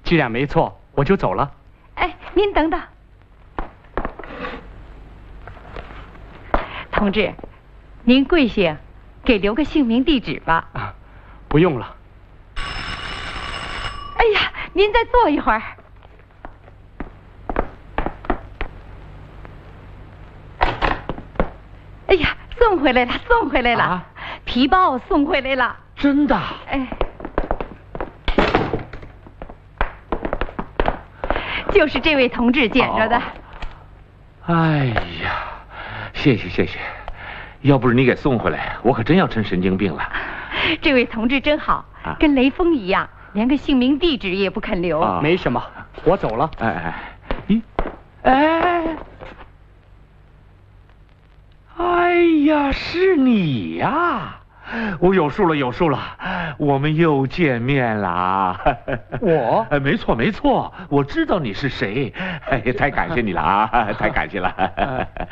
既然没错，我就走了。 哎，您等等，同志，您跪下，给留个姓名地址吧。 啊，不用了。 哎呀，您再坐一会儿。哎呀，送回来了，送回来了， 啊、 皮包送回来了。 真的？ 哎，就是这位同志捡着的。 哦。哎呀，谢谢谢谢，要不是你给送回来，我可真要成神经病了。 这位同志真好，跟雷锋一样，连个姓名地址也不肯留。 没什么，我走了。 咦，哎呀，是你呀！我有数了，有数了，我们又见面了。 我？ 没错没错，我知道你是谁。哎，太感谢你了啊，太感谢了。